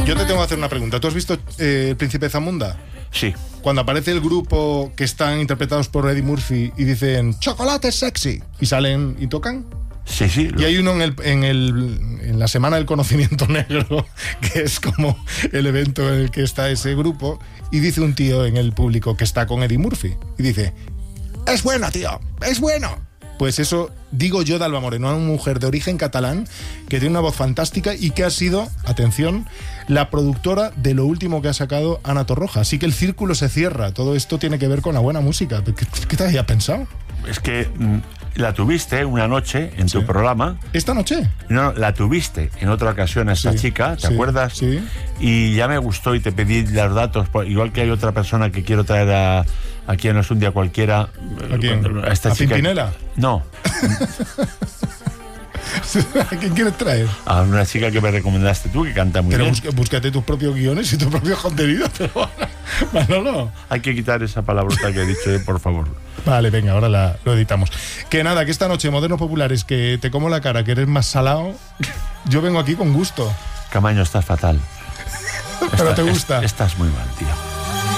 Yo te tengo que hacer una pregunta. ¿Tú has visto El Príncipe Zamunda? Sí. Cuando aparece el grupo que están interpretados por Eddie Murphy y dicen chocolate sexy y salen y tocan. Sí. Y hay uno en la Semana del Conocimiento Negro, que es como el evento en el que está ese grupo, y dice un tío en el público que está con Eddie Murphy y dice: es bueno, tío, es bueno. Pues eso digo yo de Alba Moreno, una mujer de origen catalán que tiene una voz fantástica y que ha sido, atención, la productora de lo último que ha sacado Ana Torroja. Así que el círculo se cierra. Todo esto tiene que ver con la buena música. ¿Qué te había pensado? Es que la tuviste una noche en tu programa. ¿Esta noche? No, la tuviste en otra ocasión a esta chica, ¿te acuerdas? Sí. Y ya me gustó y te pedí los datos, igual que hay otra persona que quiero traer aquí en No es un día cualquiera. ¿A quién? A esta ¿A chica. Pimpinela? No. ¿A quién quieres traer? A una chica que me recomendaste tú, que canta muy bien. Pero búscate tus propios guiones y tus propios contenidos. Manolo. Hay que quitar esa palabrota que he dicho, por favor. Vale, venga, ahora lo editamos. Que nada, que esta noche, Modernos Populares, que te como la cara, que eres más salado, yo vengo aquí con gusto. Camaño, estás fatal. Pero te gusta. Estás muy mal, tío.